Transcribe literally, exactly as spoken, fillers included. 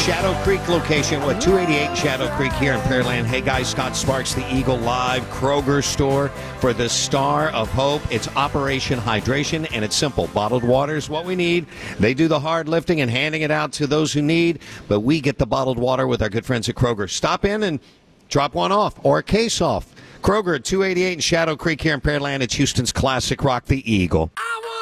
Shadow Creek location, what, two eighty-eight Shadow Creek here in Pearland. Hey guys, Scott Sparks, the Eagle Live Kroger store for the Star of Hope. It's Operation Hydration, and it's simple. Bottled water is what we need. They do the hard lifting and handing it out to those who need, but we get the bottled water with our good friends at Kroger. Stop in and drop one off or a case off. Kroger at two eighty-eight in Shadow Creek here in Pearland. It's Houston's classic rock, the Eagle.